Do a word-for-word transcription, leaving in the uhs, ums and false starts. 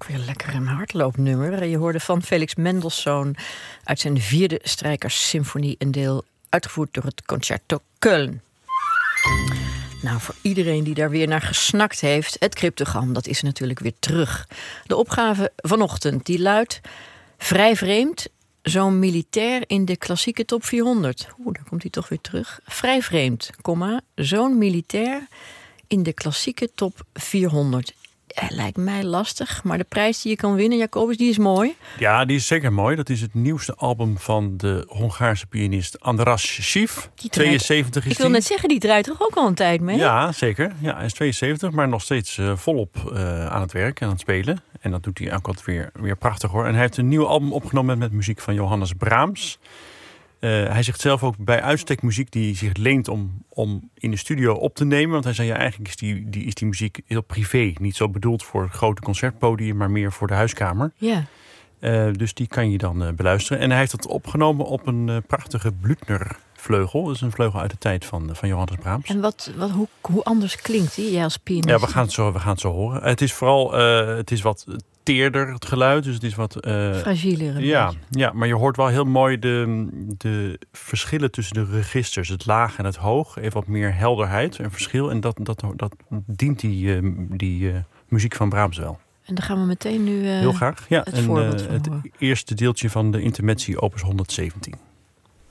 Ook weer lekker een hardloopnummer. Je hoorde van Felix Mendelssohn uit zijn vierde strijkerssymfonie, een deel uitgevoerd door het Concerto Köln. Nou, voor iedereen die daar weer naar gesnakt heeft, het cryptogram, dat is natuurlijk weer terug. De opgave vanochtend, die luidt: vrij vreemd, zo'n militair in de klassieke top vierhonderd. Oeh, daar komt hij toch weer terug. Vrij vreemd, komma, zo'n militair in de klassieke top vierhonderd. Ja, lijkt mij lastig, maar de prijs die je kan winnen, Jacobus, die is mooi. Ja, die is zeker mooi. Dat is het nieuwste album van de Hongaarse pianist Andras Schiff. tweeënzeventig is Ik wil die. net zeggen, die draait toch ook al een tijd mee? Ja, zeker. Ja, hij is tweeënzeventig, maar nog steeds uh, volop uh, aan het werk en aan het spelen. En dat doet hij ook altijd weer, weer prachtig hoor. En hij heeft een nieuw album opgenomen met muziek van Johannes Brahms. Uh, hij zegt zelf ook bij uitstek muziek die zich leent om, om in de studio op te nemen. Want hij zei, ja, eigenlijk is die, die, is die muziek heel privé. Niet zo bedoeld voor grote concertpodium, maar meer voor de huiskamer. Ja. Uh, dus die kan je dan uh, beluisteren. En hij heeft het opgenomen op een uh, prachtige Blüthner vleugel. Dat is een vleugel uit de tijd van, van Johannes Brahms. En wat, wat, hoe, hoe anders klinkt die, jij als pianist? Ja, we gaan het zo, we gaan het zo horen. Het is vooral uh, het is wat teerder, het geluid. Dus het is wat Uh, fragieler. Ja, ja, maar je hoort wel heel mooi de, de verschillen tussen de registers. Het laag en het hoog. Even wat meer helderheid en verschil. En dat, dat, dat dient die, uh, die uh, muziek van Brahms wel. En dan gaan we meteen nu uh, heel graag. Ja, het en, voorbeeld uh, van het horen. eerste deeltje van de intermezzi opus honderdzeventien.